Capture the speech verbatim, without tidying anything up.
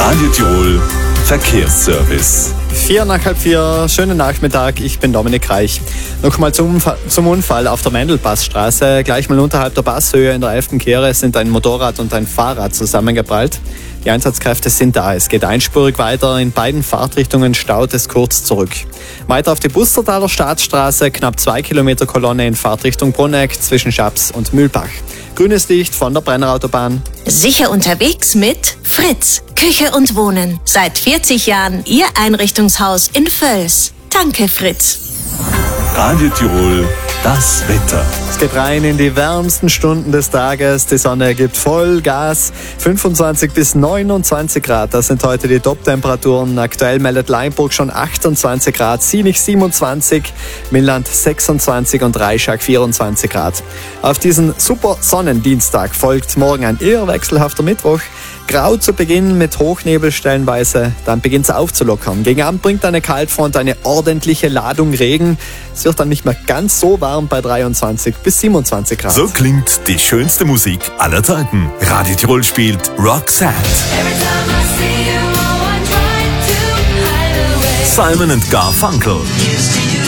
Radio Tirol Verkehrsservice. Vier nach halb vier, schönen Nachmittag, ich bin Dominik Reich. Nochmal zum, zum Unfall auf der Mendelpassstraße. Gleich mal unterhalb der Passhöhe in der elften Kehre sind ein Motorrad und ein Fahrrad zusammengeprallt. Die Einsatzkräfte sind da. Es geht einspurig weiter. In beiden Fahrtrichtungen staut es kurz zurück. Weiter auf die Bustertaler Staatsstraße, knapp zwei Kilometer Kolonne in Fahrtrichtung Brunegg zwischen Schaps und Mühlbach. Grünes Licht von der Brennerautobahn. Sicher unterwegs mit Fritz, Küche und Wohnen. Seit vierzig Jahren Ihr Einrichtungshaus in Völs. Danke, Fritz. Radio Tirol, das Wetter. Es geht rein in die wärmsten Stunden des Tages. Die Sonne gibt voll Gas. fünfundzwanzig bis neunundzwanzig Grad, das sind heute die Top-Temperaturen. Aktuell meldet Leinburg schon achtundzwanzig Grad, Sinich siebenundzwanzig, Milland sechsundzwanzig und Reischak vierundzwanzig Grad. Auf diesen super Sonnendienstag folgt morgen ein eher wechselhafter Mittwoch. Grau zu Beginn mit Hochnebel stellenweise, dann beginnt es aufzulockern. Gegen Abend bringt eine Kaltfront eine ordentliche Ladung Regen. Es wird dann nicht mehr ganz so warm bei dreiundzwanzig bis siebenundzwanzig Grad. So klingt die schönste Musik aller Zeiten. Radio Tirol spielt Roxette. Simon and Garfunkel.